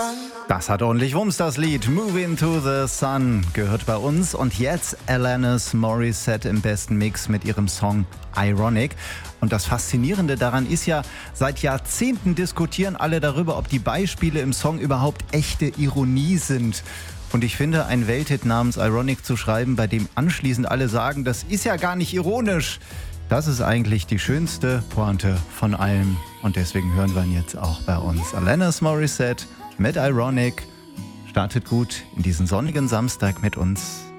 Das hat ordentlich Wumms, das Lied. Move into the Sun gehört bei uns. Und jetzt Alanis Morissette im besten Mix mit ihrem Song Ironic. Und das Faszinierende daran ist ja, seit Jahrzehnten diskutieren alle darüber, ob die Beispiele im Song überhaupt echte Ironie sind. Und ich finde, ein Welthit namens Ironic zu schreiben, bei dem anschließend alle sagen, das ist ja gar nicht ironisch. Das ist eigentlich die schönste Pointe von allem. Und deswegen hören wir ihn jetzt auch bei uns. Alanis Morissette mit Ironic startet gut in diesen sonnigen Samstag mit uns.